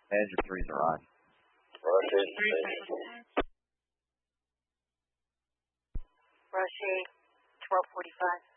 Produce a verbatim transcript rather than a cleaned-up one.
Badger threes are on. Roger. Roger, twelve forty-five.